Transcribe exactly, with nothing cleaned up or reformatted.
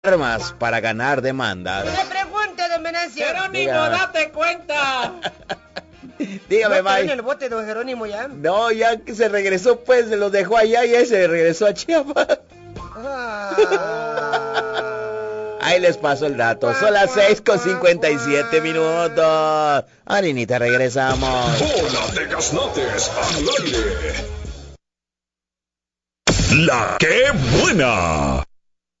armas para ganar demandas. Una pregunta, don Venancio. Jerónimo, Dígame. date cuenta. Dígame, ¿No está en Mike. el bote, don Jerónimo, ya? No, ya que se regresó, pues, se los dejó allá y ahí se regresó a Chiapas. Ah. Ahí les paso el dato. Son las seis con cincuenta y siete minutos. Harinita, regresamos. Hola de Gaznates al aire. La que buena.